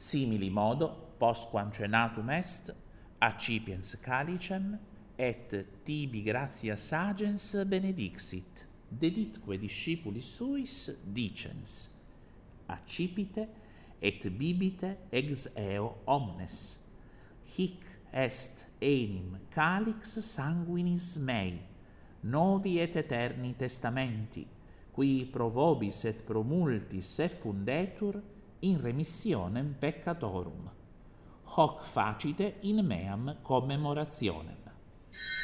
Simili modo, postquam cenatum est, accipiens calicem, et tibi gratia sagens benedixit, deditque discipulis suis dicens, accipite et bibite ex eo omnes, hic est enim calix sanguinis mei, novi et eterni testamenti, qui pro vobis et pro multis effundetur in remissionem peccatorum. Hoc facite in meam commemorationem.